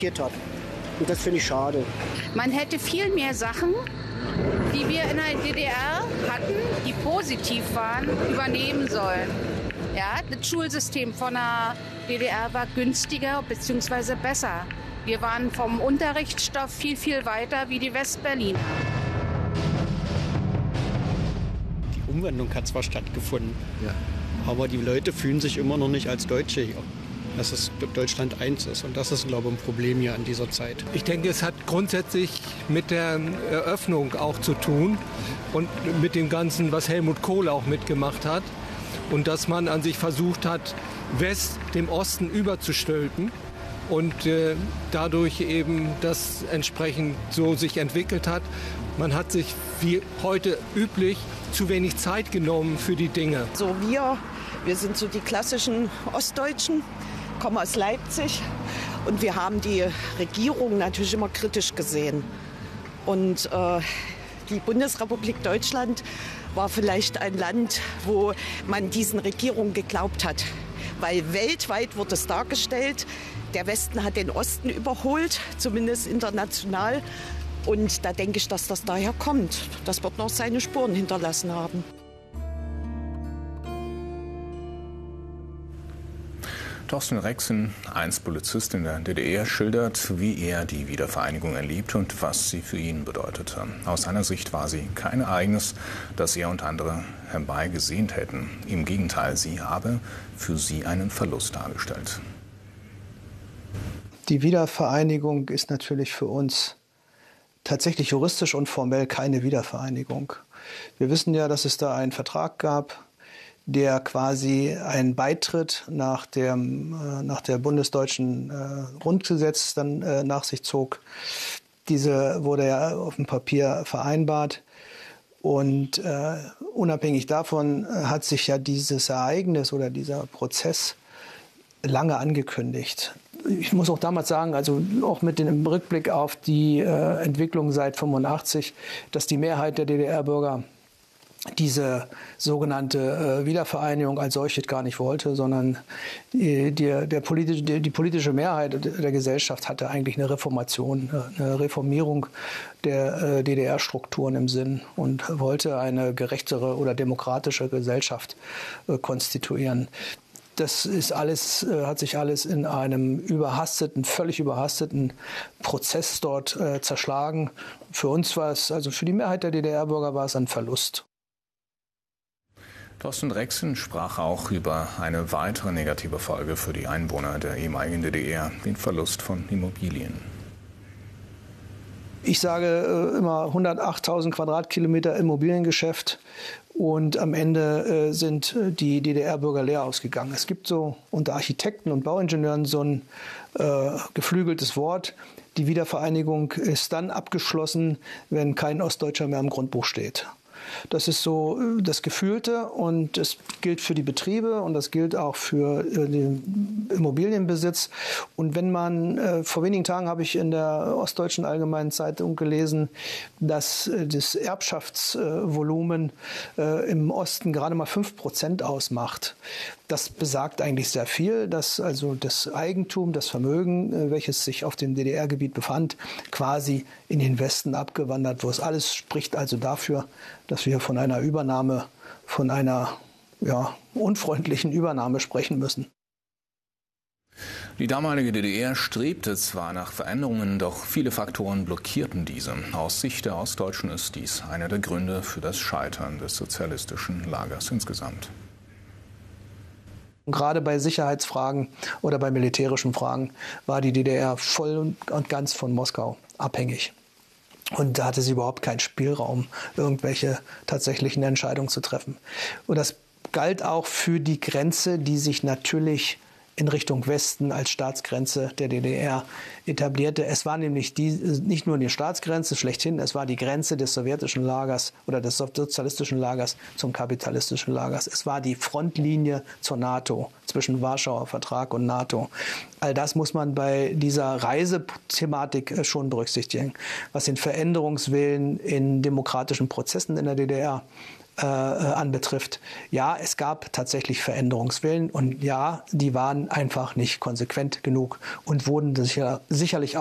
hat. Und das finde ich schade. Man hätte viel mehr Sachen, die wir in der DDR hatten, die positiv waren, übernehmen sollen. Ja, das Schulsystem von der DDR war günstiger bzw. besser. Wir waren vom Unterrichtsstoff viel, viel weiter wie die West-Berliner. Die Umwandlung hat zwar stattgefunden, aber die Leute fühlen sich immer noch nicht als Deutsche hier. Dass es Deutschland eins ist. Und das ist, glaube ich, ein Problem hier an dieser Zeit. Ich denke, es hat grundsätzlich mit der Eröffnung auch zu tun und mit dem Ganzen, was Helmut Kohl auch mitgemacht hat. Und dass man an sich versucht hat, West dem Osten überzustülpen und dadurch eben das entsprechend so sich entwickelt hat. Man hat sich, wie heute üblich, zu wenig Zeit genommen für die Dinge. So wir sind so die klassischen Ostdeutschen, kommen aus Leipzig und wir haben die Regierung natürlich immer kritisch gesehen. Und die Bundesrepublik Deutschland war vielleicht ein Land, wo man diesen Regierungen geglaubt hat. Weil weltweit wurde es dargestellt, der Westen hat den Osten überholt, zumindest international. Und da denke ich, dass das daher kommt. Das wird noch seine Spuren hinterlassen haben. Thorsten Rexen, einst Polizist in der DDR, schildert, wie er die Wiedervereinigung erlebt und was sie für ihn bedeutete. Aus seiner Sicht war sie kein Ereignis, das er und andere herbeigesehnt hätten. Im Gegenteil, sie habe für sie einen Verlust dargestellt. Die Wiedervereinigung ist natürlich für uns tatsächlich juristisch und formell keine Wiedervereinigung. Wir wissen ja, dass es da einen Vertrag gab, der quasi einen Beitritt nach der bundesdeutschen Grundgesetz dann nach sich zog. Diese wurde ja auf dem Papier vereinbart. Und unabhängig davon hat sich ja dieses Ereignis oder dieser Prozess lange angekündigt. Ich muss auch damals sagen, also auch mit dem Rückblick auf die Entwicklung seit 1985, dass die Mehrheit der DDR-Bürger diese sogenannte Wiedervereinigung als solches gar nicht wollte, sondern die politische Mehrheit der Gesellschaft hatte eigentlich eine Reformierung der DDR-Strukturen im Sinn und wollte eine gerechtere oder demokratische Gesellschaft konstituieren. Das ist alles, hat sich alles in einem völlig überhasteten Prozess dort zerschlagen. Für uns war es, also für die Mehrheit der DDR-Bürger war es ein Verlust. Thorsten Rexen sprach auch über eine weitere negative Folge für die Einwohner der ehemaligen DDR, den Verlust von Immobilien. Ich sage immer 108.000 Quadratkilometer Immobiliengeschäft und am Ende sind die DDR-Bürger leer ausgegangen. Es gibt so unter Architekten und Bauingenieuren so ein geflügeltes Wort. Die Wiedervereinigung ist dann abgeschlossen, wenn kein Ostdeutscher mehr im Grundbuch steht. Das ist so das Gefühlte und das gilt für die Betriebe und das gilt auch für den Immobilienbesitz. Und wenn man, vor wenigen Tagen habe ich in der Ostdeutschen Allgemeinen Zeitung gelesen, dass das Erbschaftsvolumen im Osten gerade mal 5% ausmacht. Das besagt eigentlich sehr viel, dass also das Eigentum, das Vermögen, welches sich auf dem DDR-Gebiet befand, quasi in den Westen abgewandert wurde. Alles spricht also dafür, dass wir von einer Übernahme, von einer unfreundlichen Übernahme sprechen müssen. Die damalige DDR strebte zwar nach Veränderungen, doch viele Faktoren blockierten diese. Aus Sicht der Ostdeutschen ist dies einer der Gründe für das Scheitern des sozialistischen Lagers insgesamt. Gerade bei Sicherheitsfragen oder bei militärischen Fragen war die DDR voll und ganz von Moskau abhängig. Und da hatte sie überhaupt keinen Spielraum, irgendwelche tatsächlichen Entscheidungen zu treffen. Und das galt auch für die Grenze, die sich natürlich in Richtung Westen als Staatsgrenze der DDR etablierte. Es war nämlich nicht nur die Staatsgrenze schlechthin, es war die Grenze des sowjetischen Lagers oder des sozialistischen Lagers zum kapitalistischen Lagers. Es war die Frontlinie zur NATO, zwischen Warschauer Vertrag und NATO. All das muss man bei dieser Reisethematik schon berücksichtigen, was den Veränderungswillen in demokratischen Prozessen in der DDR anbetrifft. Ja, es gab tatsächlich Veränderungswillen und ja, die waren einfach nicht konsequent genug und wurden sicherlich